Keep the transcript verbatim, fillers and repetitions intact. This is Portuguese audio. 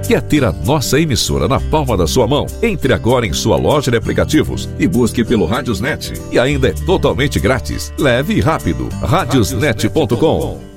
Quer ter a nossa emissora na palma da sua mão? Entre agora em sua loja de aplicativos e busque pelo Radiosnet. E ainda é totalmente grátis. Leve e rápido. radiosnet ponto com.